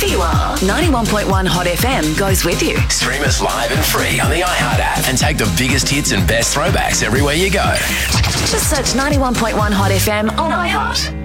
wherever you are, 91.1 Hot FM goes with you. Stream us live and free on the iHeart app and take the biggest hits and best throwbacks everywhere you go. Just search 91.1 Hot FM on iHeart.